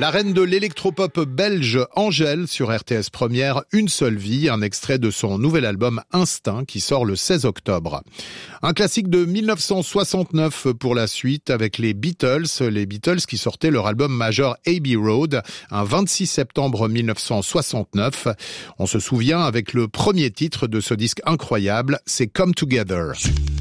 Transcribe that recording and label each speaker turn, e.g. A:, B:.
A: La reine de l'électropop belge Angèle sur RTS Première, Une seule vie, un extrait de son nouvel album Instinct qui sort le 16 octobre. Un classique de 1969 pour la suite avec les Beatles qui sortaient leur album majeur Abbey Road un 26 septembre 1969. On se souvient avec le premier titre de ce disque incroyable, c'est Come Together.